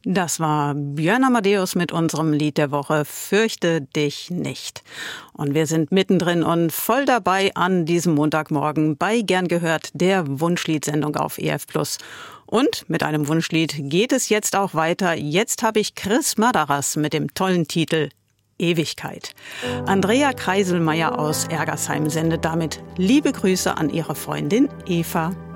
Das war Björn Amadeus mit unserem Lied der Woche Fürchte dich nicht. Und wir sind mittendrin und voll dabei an diesem Montagmorgen bei Gern gehört, der Wunschliedsendung auf EF+. Und mit einem Wunschlied geht es jetzt auch weiter. Jetzt habe ich Chris Madaras mit dem tollen Titel Ewigkeit. Andrea Kreiselmeier aus Ergersheim sendet damit liebe Grüße an ihre Freundin Eva.